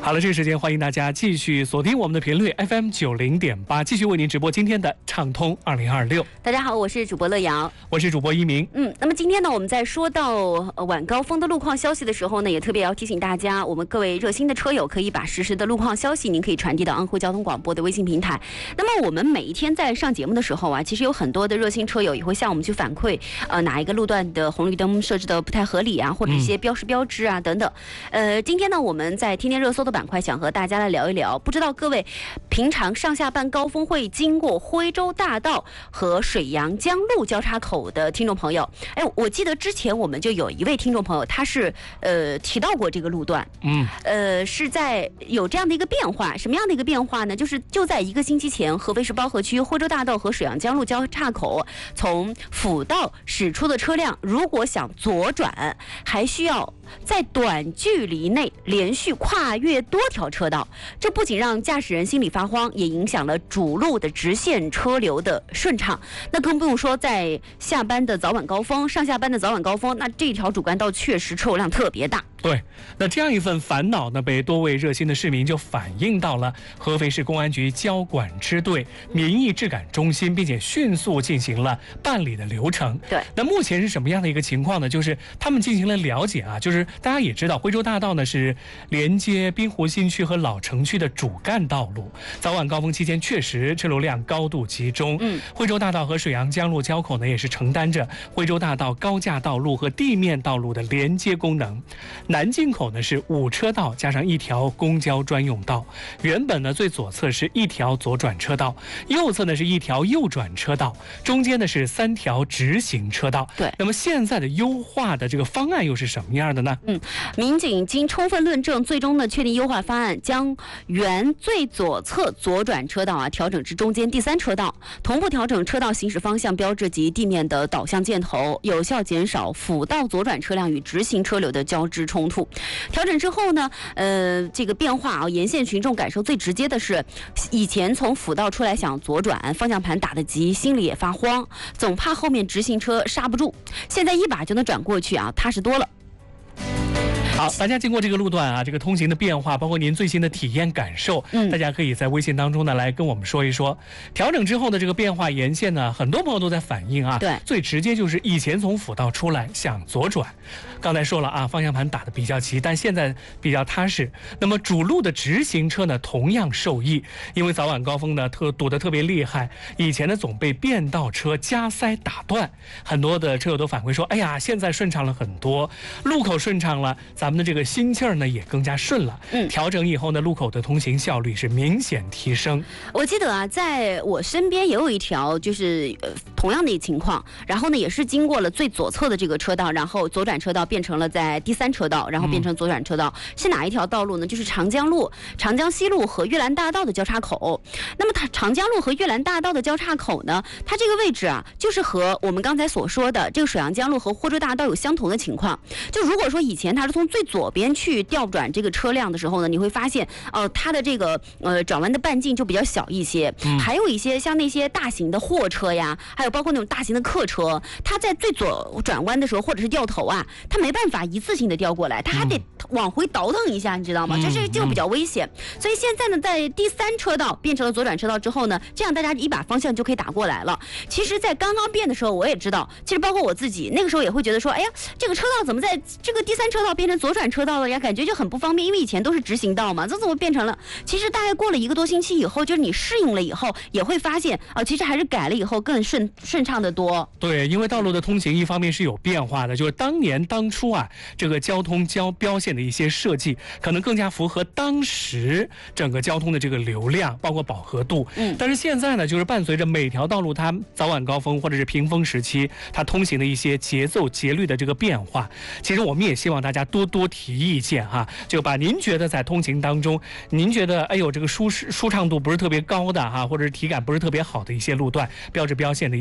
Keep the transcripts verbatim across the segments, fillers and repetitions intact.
好了，这个时间欢迎大家继续锁定我们的频率 F M 九零点八，继续为您直播今天的畅通二零二六。 大家好，我是主播乐瑶， 我是主播一鸣。 嗯，那么今天呢，我们在说到呃晚高峰的路况消息的时候呢，也特别要提醒大家，我们各位热心的车友可以把实时的路况消息，您可以传递到安徽交通广播的微信平台。那么我们每一天在上节目的时候啊，其实有很多的热心车友也会向我们去反馈，呃，哪一个路段的红绿灯设置的不太合理啊，或者一些标识标志啊、嗯、等等。呃，今天呢，我们在天天热搜的板块想和大家来聊一聊，不知道各位平常上下班高峰会经过徽州大道和水阳江路交叉口的听众朋友，哎，我记得之前我们就有一位听众朋友，他是呃提到过这个路段， 嗯， 呃是在有这样的一个变化，什么样的一个变化呢？就是就在一个星期前，合肥市包河区徽州大道和水阳江路交叉口，从辅道驶出的车辆，如果想左转，还需要在短距离内连续跨越多条车道，这不仅让驾驶人心里发慌，也影响了主路的直线车流的顺畅。那更不用说在下班的早晚高峰、上下班的早晚高峰，那这条主干道确实车流量特别大。 对，那这样一份烦恼呢，被多位热心的市民就反映到了合肥市公安局交管支队民意质感中心，并且迅速进行了办理的流程。 对， 那目前是什么样的一个情况呢？就是他们进行了了解啊，就是大家也知道，徽州大道呢是连接滨湖新区和老城区的主干道路，早晚高峰期间确实车流量高度集中。 嗯， 徽州大道和水阳江路交口呢，也是承担着徽州大道高架道路和地面道路的连接功能。南进口呢是五车道加上一条公交专用道，原本呢最左侧是一条左转车道，右侧呢是一条右转车道，中间呢是三条直行车道。 对， 那么现在的优化的这个方案又是什么样的呢？ 嗯，民警经充分论证，最终呢确定优化方案，将原最左侧左转车道啊调整至中间第三车道，同步调整车道行驶方向标志及地面的导向箭头，有效减少辅道左转车辆与直行车流的交织冲突。调整之后呢，呃，这个变化啊，沿线群众感受最直接的是，以前从辅道出来想左转，方向盘打得急，心里也发慌，总怕后面直行车刹不住。现在一把就能转过去啊，踏实多了。 好，大家经过这个路段啊，这个通行的变化，包括您最新的体验感受， 嗯， 大家可以在微信当中呢来跟我们说一说。调整之后的这个变化沿线呢，很多朋友都在反映啊， 对， 最直接就是以前从辅道出来想左转，刚才说了啊，方向盘打得比较急，但现在比较踏实。那么主路的直行车呢，同样受益，因为早晚高峰呢特堵得特别厉害，以前呢总被变道车加塞打断，很多的车友都反馈说，哎呀，现在顺畅了很多，路口顺畅了，咱们的这个心气儿呢也更加顺了。 嗯， 调整以后呢，路口的通行效率是明显提升。 我记得啊，在我身边也有一条就是呃同样的一个情况，然后呢也是经过了最左侧的这个车道，然后左转车道变成了在第三车道，然后变成左转车道。嗯、是哪一条道路呢？就是长江路、长江西路和悦兰大道的交叉口。那么它长江路和悦兰大道的交叉口呢，它这个位置啊，就是和我们刚才所说的这个水阳江路和徽州大道有相同的情况。就如果说以前它是从最左边去调转这个车辆的时候呢，你会发现，呃，它的这个呃转弯的半径就比较小一些。嗯、还有一些像那些大型的货车呀，还有包括那种大型的客车，它在最左转弯的时候或者是掉头啊，它没办法一次性的调过来，它还得往回倒腾一下，你知道吗？这是就比较危险。所以现在呢，在第三车道变成了左转车道之后呢，这样大家一把方向就可以打过来了。其实，在刚刚变的时候，我也知道，其实包括我自己那个时候也会觉得说，哎呀，这个车道怎么在这个第三车道变成左转车道了呀？感觉就很不方便，因为以前都是直行道嘛，这怎么变成了？其实大概过了一个多星期以后，就是你适应了以后，也会发现啊、呃，其实还是改了以后更顺顺畅的多。 对，因为道路的通行一方面是有变化的，就是当年当初啊，这个交通交标线的一些设计，可能更加符合当时整个交通的这个流量，包括饱和度。嗯，但是现在呢，就是伴随着每条道路它早晚高峰或者是平峰时期，它通行的一些节奏节律的这个变化，其实我们也希望大家多多提意见哈，就把您觉得在通行当中，您觉得哎呦这个舒适舒畅度不是特别高的哈，或者是体感不是特别好的一些路段，标志标线的一些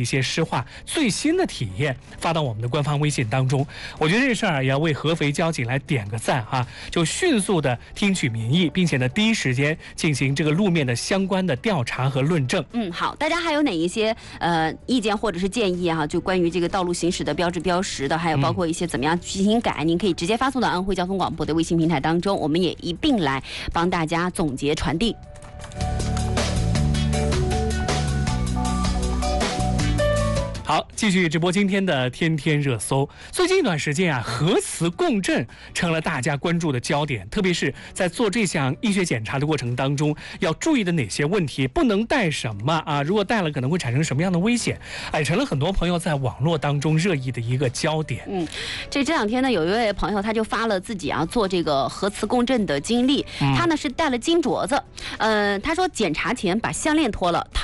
些诗画最新的体验发到我们的官方微信当中。我觉得这事儿也要为合肥交警来点个赞哈，就迅速的听取民意，并且呢第一时间进行这个路面的相关的调查和论证。 嗯，好，大家还有哪一些呃意见或者是建议哈？就关于这个道路行驶的标志标识的，还有包括一些怎么样进行改，您可以直接发送到安徽交通广播的微信平台当中，我们也一并来帮大家总结传递。 好，继续直播今天的天天热搜。最近一段时间啊，核磁共振成了大家关注的焦点，特别是在做这项医学检查的过程当中，要注意的哪些问题，不能带什么啊？如果带了，可能会产生什么样的危险？哎，成了很多朋友在网络当中热议的一个焦点。 嗯，这这两天呢，有一位朋友他就发了自己啊做这个核磁共振的经历，嗯、他呢是戴了金镯子，呃，他说检查前把项链脱了。